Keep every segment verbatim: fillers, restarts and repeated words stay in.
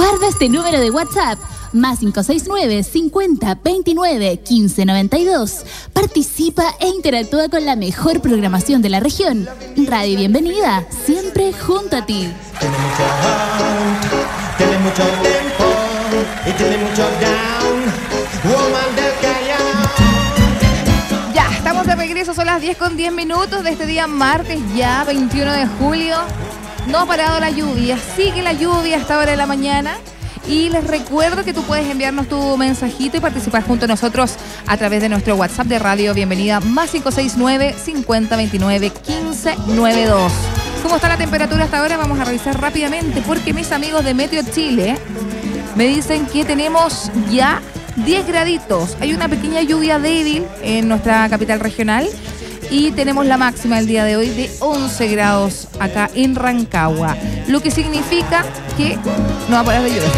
Guarda este número de WhatsApp, más cinco seis nueve, cincuenta, veintinueve, quince, noventa y dos. Participa e interactúa con la mejor programación de la región. Radio Bienvenida, siempre junto a ti. Tiene mucho on, tiene mucho tempo y tiene mucho down. Woman del Callao. Ya, estamos de regreso, son las diez con diez minutos de este día martes, ya veintiuno de julio. No ha parado la lluvia, sigue la lluvia a esta hora de la mañana. Y les recuerdo que tú puedes enviarnos tu mensajito y participar junto a nosotros a través de nuestro WhatsApp de Radio Bienvenida, más cinco seis nueve, cincuenta, veintinueve, quince, noventa y dos. ¿Cómo está la temperatura hasta ahora? Vamos a revisar rápidamente porque mis amigos de Meteo Chile me dicen que tenemos ya diez graditos. Hay una pequeña lluvia débil en nuestra capital regional. Y tenemos la máxima el día de hoy de once grados acá en Rancagua. Lo que significa que no va a parar de llover.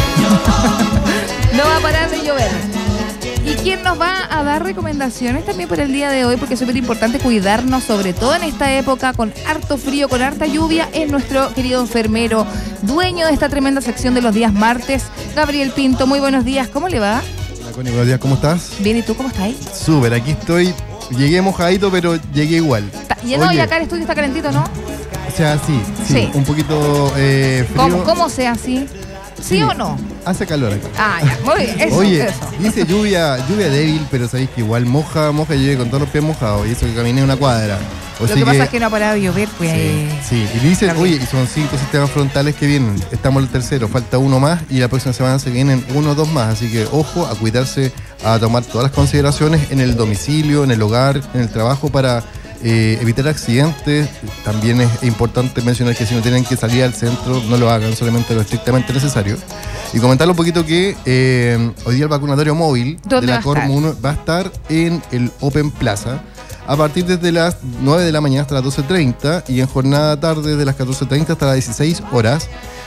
No va a parar de llover. ¿Y quién nos va a dar recomendaciones también para el día de hoy? Porque es súper importante cuidarnos, sobre todo en esta época, con harto frío, con harta lluvia. Es nuestro querido enfermero, dueño de esta tremenda sección de los días martes, Gabriel Pinto. Muy buenos días, ¿cómo le va? Hola, Connie, buenos días, ¿cómo estás? Bien, ¿y tú cómo estás? Súper, aquí estoy. Llegué mojadito, pero llegué igual. Y no, y acá el estudio está calentito, ¿no? O sea, sí, sí, Sí. un poquito eh, frío. ¿Cómo, cómo sea así? ¿Sí, Sí. o no? Hace calor aquí. Ah, ya, muy bien. Eso, Oye, eso. dice lluvia, lluvia débil, pero sabéis que igual moja, moja, y llegué con todos los pies mojados. Y eso que caminé una cuadra. O Lo sea que pasa es que no ha parado de llover, pues. Sí, sí. Y dicen, También. oye, y son cinco sistemas frontales que vienen. Estamos en el tercero, falta uno más y la próxima semana se vienen uno o dos más. Así que ojo a cuidarse, a tomar todas las consideraciones en el domicilio, en el hogar, en el trabajo para eh, evitar accidentes. También es importante mencionar que si no tienen que salir al centro, no lo hagan, solamente lo estrictamente necesario. Y comentarle un poquito que eh, hoy día el vacunatorio móvil de ¿Dónde la va a estar? Cormo uno va a estar en el Open Plaza a partir desde las nueve de la mañana hasta las doce treinta y en jornada tarde de las catorce treinta hasta las dieciséis horas.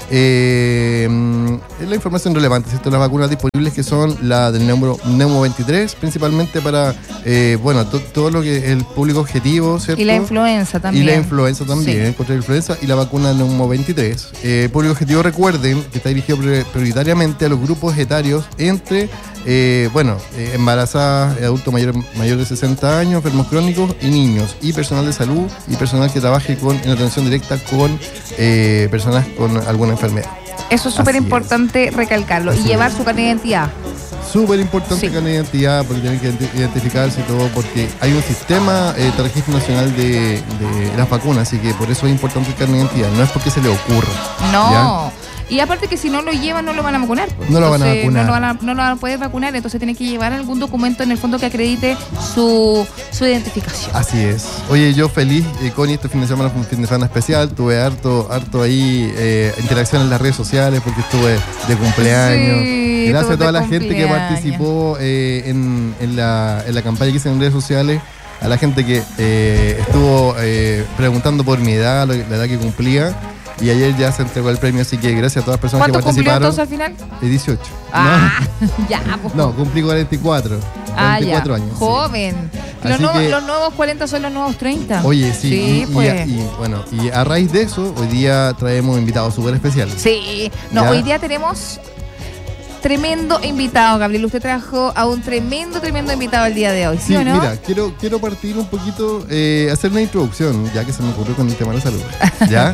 Eh, es la información relevante, ¿cierto? Las vacunas disponibles que son la del Neumo, Neumo veintitrés, principalmente para, eh, bueno, to, todo lo que es el público objetivo, ¿cierto? Y la influenza también. Y la influenza también, Sí. contra la influenza, y la vacuna Neumo veintitrés. Eh, público objetivo, recuerden, que está dirigido prioritariamente a los grupos etarios entre, eh, bueno, eh, embarazadas, eh, adultos mayores mayor de sesenta años, enfermos crónicos y niños, y personal de salud y personal que trabaje con, en atención directa con eh, personas con alguna enfermedad. Eso es súper Así importante recalcarlo. Así y llevar es. su carnet de identidad. Súper importante Sí. que la identidad, porque tienen que identi- identificarse y todo, porque hay un sistema eh, de registro nacional de, de las vacunas, así que por eso es importante el carnet de identidad, no es porque se le ocurra. No. ¿Ya? Y aparte que si no lo llevan, no lo van a vacunar. Pues. No lo van a Entonces, vacunar. No lo van a, no lo van a poder vacunar, entonces tienen que llevar algún documento en el fondo que acredite su, su identificación. Así es. Oye, yo feliz, eh, Connie, este fin de semana fue un fin de semana especial, tuve harto, harto ahí eh, interacción en las redes sociales porque estuve de cumpleaños. Sí, Gracias estuvo a toda de la gente que cumpleaños. participó eh, en, en, la, en la campaña que hice en redes sociales, a la gente que eh, estuvo eh, preguntando por mi edad, la edad que cumplía. Y ayer ya se entregó el premio, así que gracias a todas las personas que ¿Cuánto cumplió participaron. entonces al final? Eh, dieciocho. Ah, ya. Pues. No, no, cumplí cuarenta y cuatro. Ah, cuarenta y cuatro ya. años. sí. Joven. Los Así nuevos, que- los nuevos cuarenta son los nuevos treinta. Oye, sí, Sí, y, y- pues. y, bueno, y a raíz de eso, hoy día traemos invitados súper especiales. Sí. No, ¿Ya? hoy día tenemos tremendo invitado, Gabriel. Usted trajo a un tremendo, tremendo invitado el día de hoy, ¿sí, Sí, o no? mira, quiero, quiero partir un poquito, eh, hacer una introducción, ya que se me ocurrió con el tema de la salud. ¿Ya?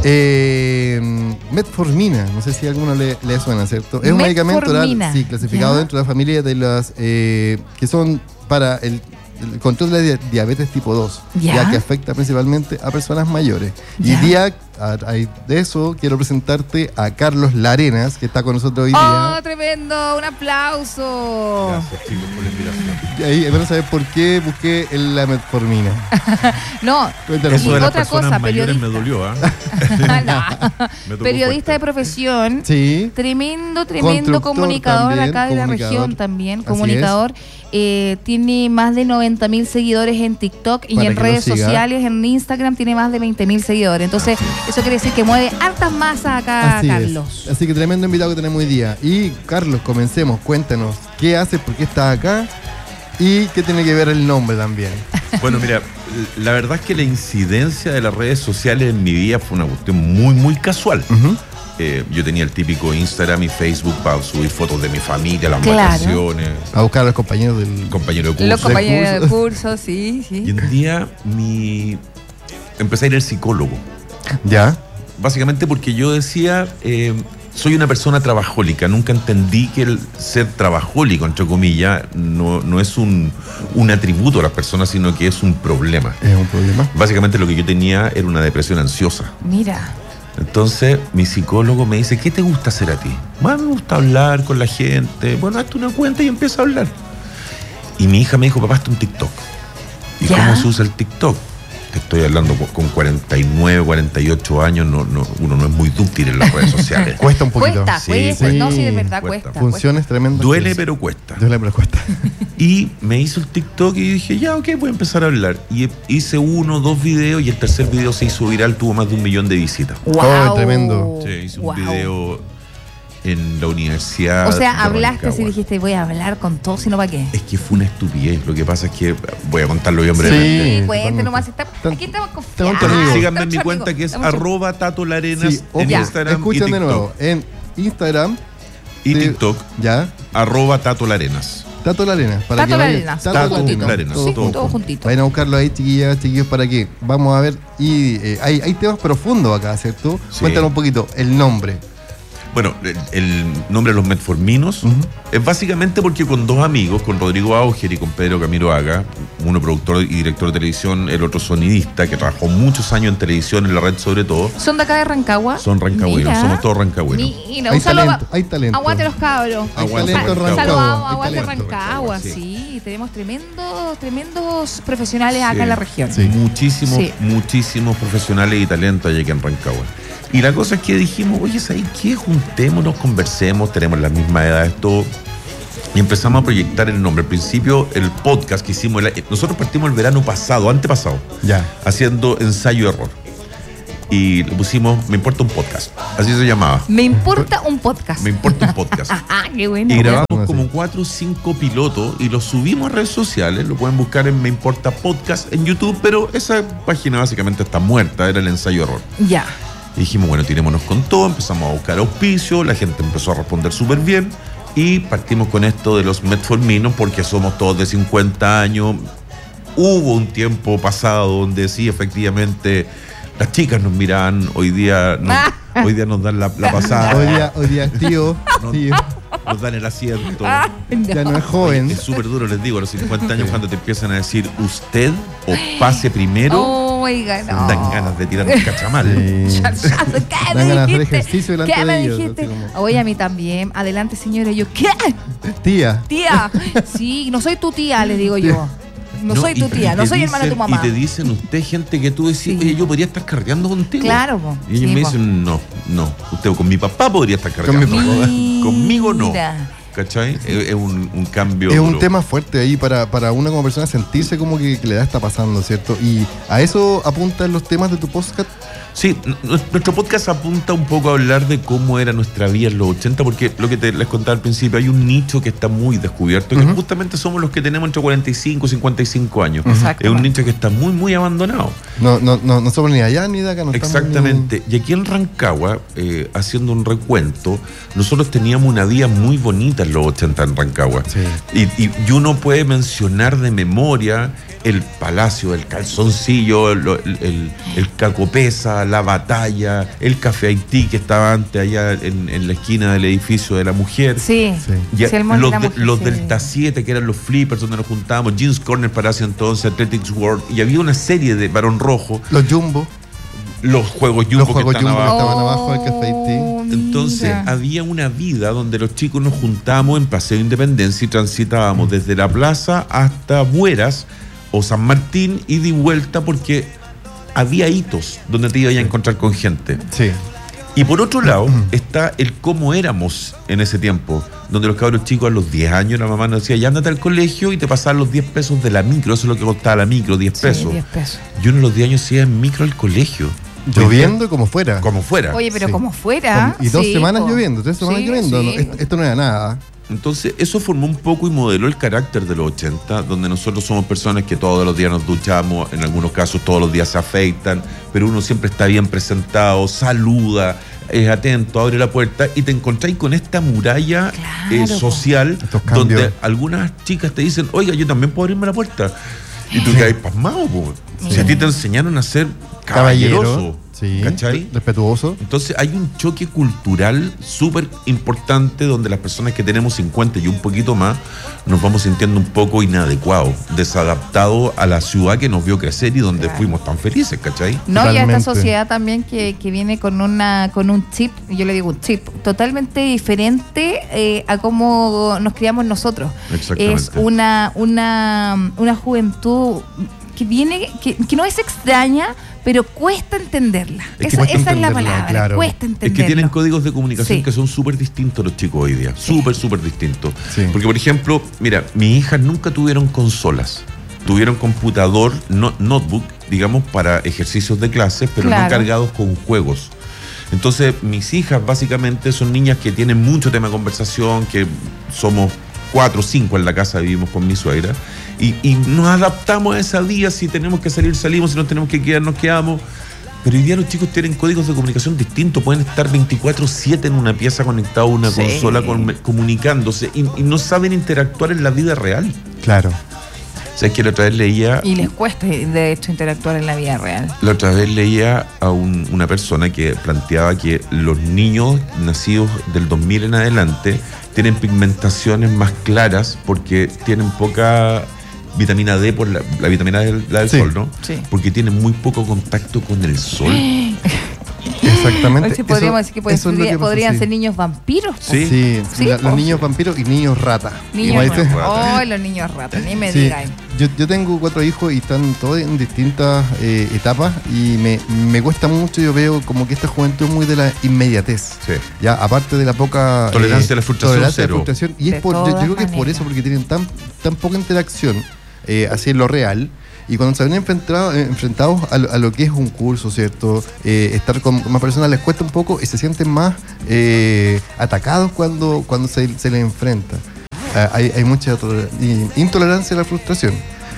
eh, Metformina, no sé si a alguno le, le suena, ¿cierto? Es un medicamento oral, Metformina. sí, clasificado ¿Ya? dentro de la familia de las eh, que son para el, el control de la dia- diabetes tipo dos, ¿Ya? ya que afecta principalmente a personas mayores. ¿Ya? Y día a raíz de eso quiero presentarte a Carlos Larenas, que está con nosotros hoy ¡Oh, día. tremendo! ¡Un aplauso! Gracias, chicos, por la invitación. Y ahí van a saber por qué busqué el- la metformina. No, Cuéntanos. Eso de las otra personas cosa, mayores me periodista. dolió, ¿ah? no. Me tocó Periodista de fuerte. profesión. Sí. Tremendo, tremendo Constructor comunicador también, acá de la comunicador. región también, Así comunicador. Eh, tiene más de noventa mil seguidores en TikTok y Para en que lo redes siga. sociales, en Instagram tiene más de veinte mil seguidores. Entonces, eso quiere decir que mueve hartas masas acá, Así Carlos. es. Así que tremendo invitado que tenemos hoy día. Y Carlos, comencemos. Cuéntanos, ¿qué haces? ¿Por qué estás acá? Y qué tiene que ver el nombre también. Bueno, mira, la verdad es que la incidencia de las redes sociales en mi vida fue una cuestión muy, muy casual. Ujú. eh, yo tenía el típico Instagram y Facebook para subir fotos de mi familia, las Claro. vacaciones, A buscar a los compañeros del. compañero de curso. Los compañeros de curso. curso, sí, Y sí. un día mi... empecé a ir al psicólogo. Ya. Básicamente porque yo decía, eh, soy una persona trabajólica. Nunca entendí que el ser trabajólico, entre comillas, no, no es un, un atributo a las personas, sino que es un problema. Es un problema. Básicamente lo que yo tenía era una depresión ansiosa. Mira. Entonces mi psicólogo me dice, ¿qué te gusta hacer a ti? Más me gusta hablar con la gente. Bueno, hazte una cuenta y empieza a hablar. Y mi hija me dijo, papá, hazte un TikTok. ¿Y ¿Ya? cómo se usa el TikTok? Te estoy hablando con- con cuarenta y nueve, cuarenta y ocho años, no, no, uno no es muy dúctil en las redes sociales. Cuesta un poquito. Cuesta, Sí, cuesta. sí. No, sí, de verdad Cuesta. cuesta. Funciones tremendas. Duele, que- pero cuesta. Duele, pero cuesta. Y me hizo el TikTok y dije, ya, ok, voy a empezar a hablar. Y hice uno, dos videos y el tercer video se hizo viral, tuvo más de un millón de visitas. Wow. Oh, tremendo. Sí, hice Wow. un video en la universidad. O sea, de hablaste Rancagua. y dijiste, voy a hablar con todos, sino para qué. Es que fue una estupidez. Lo que pasa es que voy a contarlo bien Sí. brevemente. Sí, totalmente. cuente nomás. Está, Tan- aquí estamos estamos confiados. entre amigos. Síganme en mi Estamos cuenta amigos, que es estamos arroba Tato Larenas Sí, ojo, en Instagram y escuchen de TikTok. nuevo. En Instagram. Y de- TikTok, Ya. arroba Tato Larenas. Tato Larena. Para Tato que vayan- Larenas, Tato todo juntito. Larenas, Sí, todo todo junto. juntito. Vayan a buscarlo ahí, chiquillas, chiquillos, para que vamos a ver. Y eh, hay, hay temas profundos acá, ¿cierto? Sí. Cuéntanos un poquito el nombre. Bueno, el, el nombre de los metforminos Ujú. es básicamente porque con dos amigos, con Rodrigo Auger y con Pedro Camilo Haga, uno productor y director de televisión, el otro sonidista, que trabajó muchos años en televisión, en la red sobre todo, ¿Son de acá de Rancagua? son rancagüinos, Mira. somos todos rancagüinos. Mira, Hay un saludo. talento, hay talento. Aguante los cabros. Hay Aguante talento en Rancagua. Saludamos, Rancagua. hay aguante talento. Rancagua, sí. sí. Tenemos tremendos, tremendos profesionales acá Sí. en la región. Sí. Muchísimos, Sí. muchísimos profesionales y talentos allá aquí en Rancagua. Y la cosa es que dijimos, oye, ¿sabes qué? Juntémonos, conversemos, tenemos las mismas edades, todo. Y empezamos a proyectar el nombre. Al principio, el podcast que hicimos, el- nosotros partimos el verano pasado, antepasado, Ya. haciendo ensayo-error. Y le pusimos, me importa un podcast. Así se llamaba. Me importa un podcast. Me importa un podcast. Ah, qué bueno. Y grabamos bueno, como sí. cuatro o cinco pilotos y los subimos a redes sociales. Lo pueden buscar en Me Importa Podcast en YouTube, pero esa página básicamente está muerta, era el ensayo-error. Ya. Y dijimos, bueno, tirémonos con todo, empezamos a buscar auspicio, la gente empezó a responder súper bien y partimos con esto de los metforminos porque somos todos de cincuenta años. Hubo un tiempo pasado donde sí, efectivamente, las chicas nos miraban, hoy día nos, hoy día nos dan la, la pasada, Hoy día, hoy día activo. No. Sí, nos dan el asiento. ya no es joven. Es súper duro, les digo, a los cincuenta años cuando te empiezan a decir usted o pase primero, Oiga, no. dan ganas de tirar un cachamal. Sí. Ya, ya, ¿Qué Dan me ganas de hacer dijiste? ejercicio delante ¿Qué de me ellos, dijiste? así como- Oye, a mí también. Adelante, señora. Y yo, ¿qué? Tía. Tía. Sí, no soy tu tía, le digo yo. No, No, soy y- tu tía, y no te soy hermana de tu dicen- mamá. Y te dicen usted, gente que tú decís, Sí. oye, yo podría estar carreando contigo. Claro, po. Y ellos Sí, me po. dicen, no, no, usted con mi papá podría estar Con carreando. mi papá. Conmigo no. Mira. ¿Cachai? Es, es un, un cambio. Es un duro. tema fuerte ahí para, para una como persona sentirse como que, que le da está pasando, ¿cierto? Y a eso apuntan los temas de tu podcast. Sí, n- nuestro podcast apunta un poco a hablar de cómo era nuestra vida en los ochenta, porque lo que te les contaba al principio, hay un nicho que está muy descubierto, que Ujú. justamente somos los que tenemos entre cuarenta y cinco y cincuenta y cinco años. Exacto. Es un nicho que está muy, muy abandonado. No, no, no, no somos ni allá ni de acá. No estamos Exactamente. Y aquí en Rancagua, eh, haciendo un recuento, nosotros teníamos una vida muy bonita en los ochenta en Rancagua. Sí. Y, y- y uno puede mencionar de memoria el Palacio, el Calzoncillo, el, el, el- el Cacopesa, la Batalla, el Café Haití que estaba antes allá en, en la esquina del edificio de la Mujer. Sí. Sí. Ya, Sí, el Mall de los la de- Mujer, los sí. Delta siete, que eran los flippers donde nos juntábamos, Jeans Corner para ese entonces, Athletics World, y había una serie de Barón Rojo, Los Jumbo. los Juegos Jumbo Los Juegos que están Jumbo que abajo. estaban abajo del Café Haití. Oh, Entonces mira. había una vida donde los chicos nos juntábamos en Paseo Independencia y transitábamos desde la plaza hasta Bueras o San Martín y de vuelta porque había hitos donde te ibas a encontrar con gente. Sí. Y por otro lado está el cómo éramos en ese tiempo, donde los cabros chicos a los diez años la mamá nos decía, ya ándate al colegio y te pasaban los diez pesos de la micro, eso es lo que costaba la micro, diez Sí, pesos. diez pesos. Yo en los diez años iba en micro al colegio. Lloviendo como fuera. Como fuera. Oye, pero Sí. como fuera. Con- y dos sí, semanas po. lloviendo, tres semanas Sí, lloviendo. sí. No, esto, esto no era nada. Entonces, eso formó un poco y modeló el carácter de los ochenta, donde nosotros somos personas que todos los días nos duchamos, en algunos casos todos los días se afeitan, pero uno siempre está bien presentado, saluda, es atento, abre la puerta y te encontráis con esta muralla Claro, eh, po. social Estos cambios. donde algunas chicas te dicen, oiga, yo también puedo abrirme la puerta. Y tú quedas pasmado, po. Si a ti te enseñaron a ser caballeroso, Caballero, sí, ¿cachai? respetuoso. Entonces hay un choque cultural súper importante donde las personas que tenemos cincuenta y un poquito más nos vamos sintiendo un poco inadecuados, desadaptados a la ciudad que nos vio crecer y donde Claro. fuimos tan felices, ¿cachai? No, y a esta Totalmente. sociedad también que, que viene con una con un chip, yo le digo un chip, totalmente diferente eh, a cómo nos criamos nosotros. Exactamente. Es una, una, una juventud que viene, que, que no es extraña, pero cuesta entenderla. Es que Esa, cuesta esa es la entenderla, palabra, claro. cuesta Es entenderla. que tienen códigos de comunicación Sí. que son súper distintos los chicos hoy día. Súper, súper distintos. Sí. Porque, por ejemplo, mira, mis hijas nunca tuvieron consolas. Tuvieron computador, no, notebook, digamos, para ejercicios de clase, pero Claro. no cargados con juegos. Entonces, mis hijas básicamente son niñas que tienen mucho tema de conversación, que somos cuatro o cinco en la casa, vivimos con mi suegra, y, y nos adaptamos a esa vida. Si tenemos que salir, salimos, si nos tenemos que quedar, nos quedamos. Pero hoy día los chicos tienen códigos de comunicación distintos, pueden estar veinticuatro siete en una pieza conectados a una Sí. consola con- comunicándose y, y no saben interactuar en la vida real. Claro. O sea, es que la otra vez leía, Y les cuesta, de hecho, interactuar en la vida real. la otra vez leía a un- una persona que planteaba que los niños nacidos del dos mil en adelante tienen pigmentaciones más claras porque tienen poca vitamina D por la, la vitamina D, la del Sí. sol, ¿no? Sí. Porque tienen muy poco contacto con el sol. Exactamente. Hoy sí podríamos Eso- decir que, pues, eso es lo podría- que pasa, podrían sí. ser niños vampiros. po. Sí. Sí, Sí, la- po. los niños vampiros y niños rata. Niños Como dice. ratas. Ay, los niños ratas, ni me Sí, digan. yo, yo tengo cuatro hijos y están todos en distintas eh, etapas y me, me cuesta mucho, yo veo como que esta juventud es muy de la inmediatez. Sí. Ya, aparte de la poca Tolerancia a la frustración, tolerancia a la cero. frustración. Y De es por, yo, yo todas creo que es por maneras. eso, porque tienen tan, tan poca interacción eh, así en lo real. Y cuando se ven enfrentados, enfrentados a, lo, a lo que es un curso, ¿cierto? Eh, estar con, con más personas les cuesta un poco y se sienten más eh, atacados cuando, cuando se, se les enfrenta. Ah, hay, hay mucha tolera- y- intolerancia a la frustración.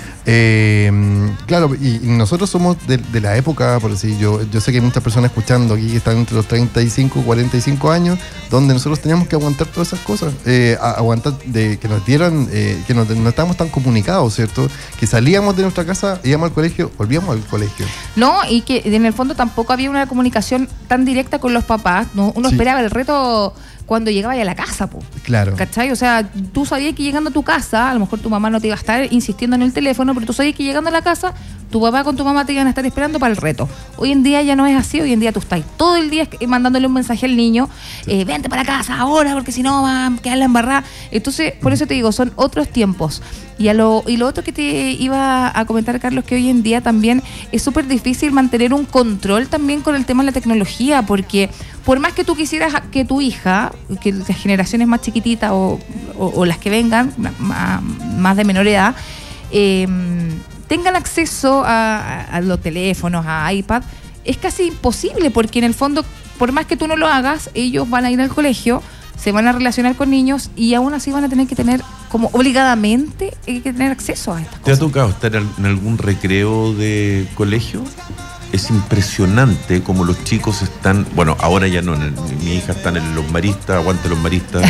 Eh, claro, y, y nosotros somos de, de la época, por decir, yo, yo sé que hay muchas personas escuchando aquí que están entre los treinta y cinco y cuarenta y cinco años, donde nosotros teníamos que aguantar todas esas cosas, eh, a- aguantar de que nos dieran, eh, que no, no estábamos tan comunicados, ¿cierto? Que salíamos de nuestra casa, íbamos al colegio, volvíamos al colegio. No, y que en el fondo tampoco había una comunicación tan directa con los papás. ¿No? Uno Sí. esperaba el reto cuando llegaba ya a la casa, po. Claro. ¿Cachai? O sea, tú sabías que llegando a tu casa, a lo mejor tu mamá no te iba a estar insistiendo en el teléfono, pero tú sabías que llegando a la casa, tu papá con tu mamá te iban a estar esperando para el reto. Hoy en día ya no es así, hoy en día tú estás todo el día eh, mandándole un mensaje al niño, eh, vente para casa ahora, porque si no va a quedar la embarrada. Entonces, por eso te digo, son otros tiempos. Y, a lo, y lo otro que te iba a comentar, Carlos, que hoy en día también es súper difícil mantener un control también con el tema de la tecnología, porque por más que tú quisieras que tu hija, que las generaciones más chiquititas o, o, o las que vengan, más, más de menor edad, eh, tengan acceso a, a, a los teléfonos, a iPad, es casi imposible, porque en el fondo, por más que tú no lo hagas, ellos van a ir al colegio, se van a relacionar con niños y aún así van a tener que tener, como obligadamente, hay que tener acceso a estas ¿Te ha cosas. tocado estar en algún recreo de colegio? Es impresionante como los chicos están, bueno, ahora ya no, en el- mi hija está en los maristas, aguante los maristas.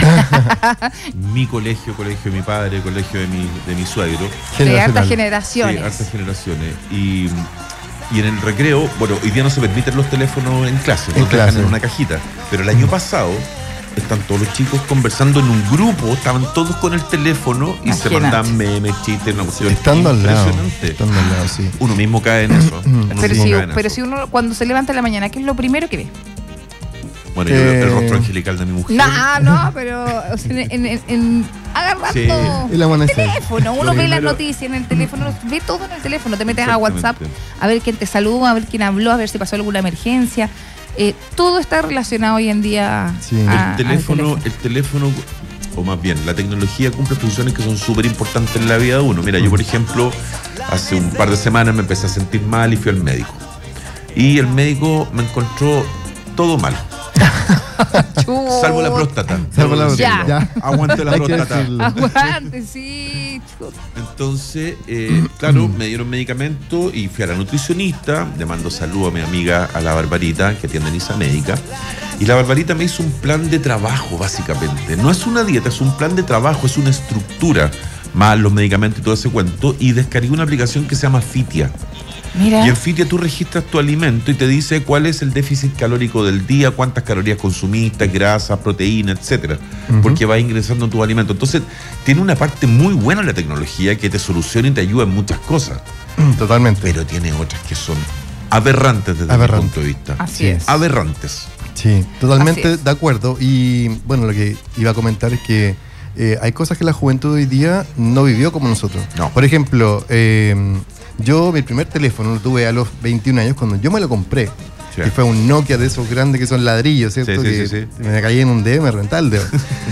Mi colegio, colegio de mi padre, colegio de mi, de mi suegro. De hartas Generacional. generaciones. Sí, hartas generaciones. Y, y en el recreo, bueno, hoy día no se permiten los teléfonos en clase, En los dejan clase. en una cajita. Pero el año pasado están todos los chicos conversando en un grupo, estaban todos con el teléfono y se Imagínate. mandaban memes, chistes, una cuestión Estando al lado. impresionante. Estando al lado, sí. Uno mismo cae en eso. Uno Pero, mismo si, cae en pero eso. si uno cuando se levanta en la mañana, ¿qué es lo primero que ve? Bueno, yo veo el Eh, rostro angelical de mi mujer. No, no, pero o sea, en, en, en- agarrando Sí. El amanecer. teléfono, uno Lo ve las primero- noticias en el teléfono, ve todo en el teléfono, te metes a WhatsApp Exactamente. a ver quién te saluda, a ver quién habló, a ver si pasó alguna emergencia. Eh, todo está relacionado hoy en día Sí. a- El teléfono, al el teléfono, o más bien, la tecnología cumple funciones que son súper importantes en la vida de uno. Mira, yo por ejemplo, hace un par de semanas me empecé a sentir mal y fui al médico. Y el médico me encontró todo mal, Chuta. salvo la próstata. próstata. Salvo la Ya. ya. Aguante la Hay que próstata. decirlo. Aguante, sí. Entonces, eh, claro, me dieron medicamento y fui a la nutricionista. Le mando saludo a mi amiga, a la Barbarita, que atiende en Isa Médica. Y la Barbarita me hizo un plan de trabajo, básicamente. No es una dieta, es un plan de trabajo, es una estructura, más los medicamentos y todo ese cuento. Y descargué una aplicación que se llama Fitia. Mira. Y en Fitia tú registras tu alimento y te dice cuál es el déficit calórico del día, cuántas calorías consumiste, grasas, proteínas, etcétera. Uh-huh. Porque va ingresando en tu alimento. Entonces, tiene una parte muy buena la tecnología que te soluciona y te ayuda en muchas cosas. Totalmente. Pero tiene otras que son aberrantes desde Aberrante. mi punto de vista. Así Sí. es. Aberrantes. Sí, totalmente Así es. de acuerdo. Y bueno, lo que iba a comentar es que eh, hay cosas que la juventud hoy día no vivió como nosotros. No. Por ejemplo, eh, yo mi primer teléfono lo tuve a los veintiún años cuando yo me lo compré. Sí. Y fue un Nokia de esos grandes que son ladrillos, ¿cierto? Sí, sí, que sí, sí. me caí en un dedo, me reventaba el dedo.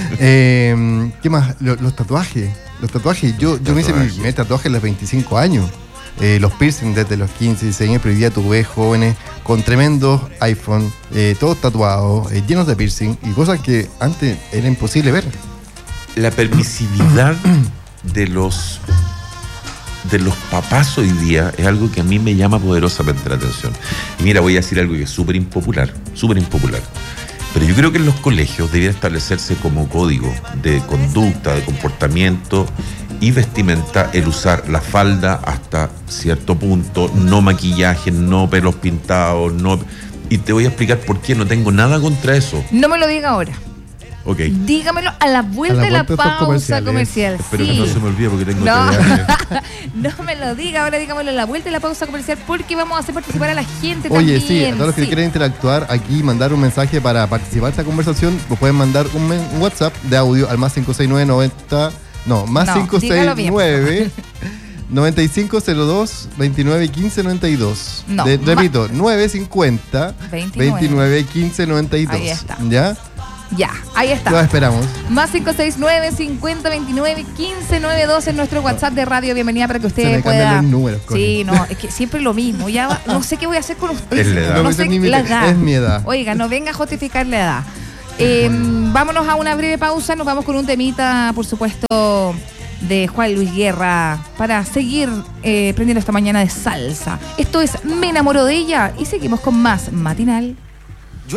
eh, ¿Qué más? Lo- los tatuajes. Los tatuajes. Yo, yo me hice mi Tatuajes. primer tatuaje a los veinticinco años. Eh, los piercing desde los quince, dieciséis años, pero hoy día tú ves jóvenes con tremendos iPhone, eh, todos tatuados, eh, llenos de piercing y cosas que antes era imposible ver. La permisividad de los de los papás hoy día es algo que a mí me llama poderosamente la atención. Y mira, voy a decir algo que es súper impopular, súper impopular. Pero yo creo que en los colegios debería establecerse como código de conducta, de comportamiento y vestimenta el usar la falda hasta cierto punto, no maquillaje, no pelos pintados, no... Y te voy a explicar por qué, no tengo nada contra eso. No me lo diga ahora. Ok. Dígamelo a la vuelta A la de la vuelta de estos pausa comerciales. comercial. Espero Sí. que no se me olvide porque tengo No. T D A H. No me lo diga, ahora dígamelo a la vuelta de la pausa comercial porque vamos a hacer participar a la gente Oye, también. sí, a todos los que Sí. quieren interactuar aquí, mandar un mensaje para participar de esta conversación, pues pueden mandar un, men- un WhatsApp de audio al más cinco seis nueve noventa, no, más No, cinco seis dígalo bien. nueve noventa y cinco cero dos veintinueve quince noventa y dos. No, De- ma- repito, nueve cincuenta veintinueve. veintinueve quince noventa y dos. Ahí está. ¿Ya? Ya, ahí está. Los esperamos. Más cinco seis nueve, cincuenta, veintinueve, quince, noventa y dos en nuestro WhatsApp de Radio Bienvenida para que Se usted me pueda. cambian los números, Connie. Sí, no, es que siempre lo mismo. Ya va- no sé qué voy a hacer con usted. Es la edad. No, No, sé es ni mi- la edad. es mi edad. Oiga, no venga a justificar la edad. Eh, vámonos a una breve pausa. Nos vamos con un temita, por supuesto, de Juan Luis Guerra para seguir eh, prendiendo esta mañana de salsa. Esto es Me enamoro de ella y seguimos con más matinal.